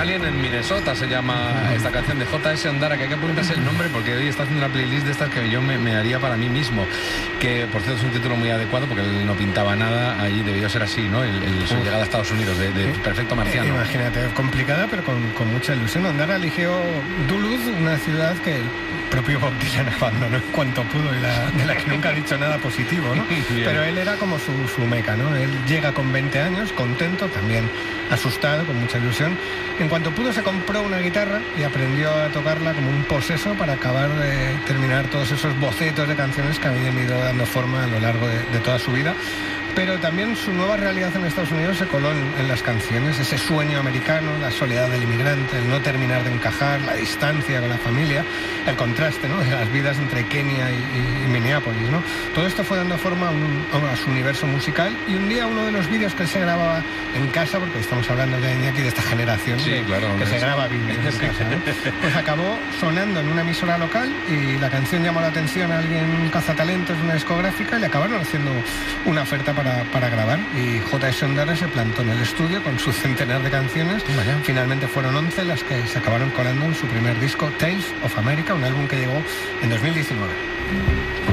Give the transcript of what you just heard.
Alien en Minnesota se llama esta canción de J.S. Ondara, que hay que apuntarse el nombre porque hoy está haciendo una playlist de estas que yo me haría para mí mismo, que por cierto es un título muy adecuado porque él no pintaba nada, ahí debió ser así, ¿no? Su llegada a Estados Unidos, de perfecto marciano. Imagínate, complicada pero con mucha ilusión. Ondara eligió Duluth, una ciudad que el propio Bob Dylan abandonó en cuanto pudo y de la que nunca ha dicho nada positivo, ¿no? Pero él era como su meca, ¿no? Él llega con 20 años, contento, también asustado, con mucha ilusión. En cuanto pudo se compró una guitarra y aprendió a tocarla como un poseso para acabar de terminar todos esos bocetos de canciones que habían ido dando forma a lo largo de toda su vida. Pero también su nueva realidad en Estados Unidos se coló en las canciones, ese sueño americano, la soledad del inmigrante, el no terminar de encajar, la distancia con la familia, el contraste, ¿no?, de las vidas entre Kenia y Minneapolis, ¿no? Todo esto fue dando forma a su universo musical, y un día uno de los vídeos que él se grababa en casa, porque estamos hablando ya, Iñaki, de esta generación que se graba vídeos en casa, ¿no? Pues acabó sonando en una emisora local y la canción llamó la atención a alguien cazatalentos de una discográfica y le acabaron haciendo una oferta para grabar, y J.S. Ondara se plantó en el estudio con su centenar de canciones. Finalmente fueron 11 las que se acabaron colando en su primer disco, Tales of America, un álbum que llegó en 2019.